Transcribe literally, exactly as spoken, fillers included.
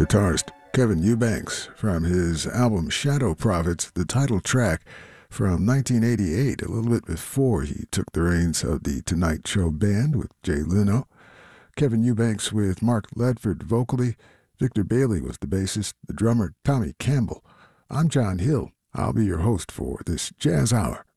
guitarist Kevin Eubanks from his album Shadow Prophets, the title track from nineteen eighty-eight, a little bit before he took the reins of the Tonight Show Band with Jay Leno. Kevin Eubanks with Mark Ledford vocally. Victor Bailey was the bassist, the drummer Tommy Campbell. I'm John Hill. I'll be your host for this Jazz Hour.